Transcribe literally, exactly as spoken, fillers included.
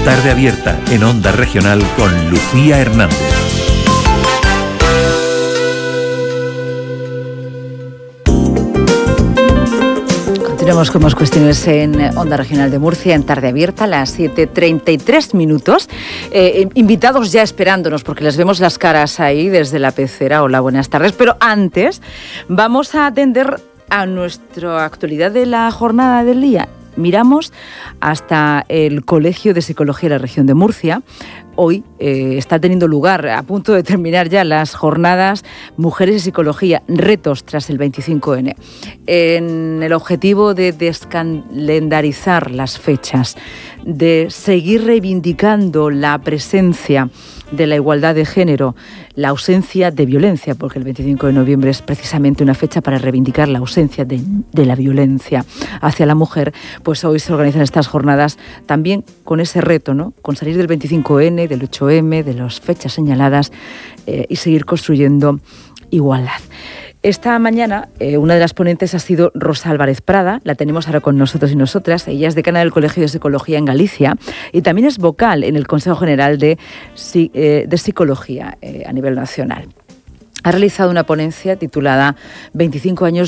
Tarde Abierta en Onda Regional con Lucía Hernández. Continuamos con más cuestiones en Onda Regional de Murcia, en Tarde Abierta, a las siete treinta y tres minutos. Eh, invitados ya esperándonos, porque les vemos las caras ahí desde la pecera. Hola, buenas tardes. Pero antes vamos a atender a nuestra actualidad de la jornada del día. Miramos hasta el Colegio de Psicología de la Región de Murcia. Hoy eh, está teniendo lugar, a punto de terminar ya, las jornadas Mujeres y Psicología, retos tras el veinticinco ene. En el objetivo de descalendarizar las fechas, de seguir reivindicando la presencia de la igualdad de género, la ausencia de violencia, porque el veinticinco de noviembre es precisamente una fecha para reivindicar la ausencia de, de la violencia hacia la mujer, pues hoy se organizan estas jornadas también con ese reto, ¿no? Con salir del veinticinco ene, del ocho eme, de las fechas señaladas eh, y seguir construyendo igualdad. Esta mañana eh, una de las ponentes ha sido Rosa Álvarez Prada, la tenemos ahora con nosotros y nosotras. Ella es decana del Colegio de Psicología en Galicia y también es vocal en el Consejo General de, eh, de Psicología eh, a nivel nacional. Ha realizado una ponencia titulada veinticinco años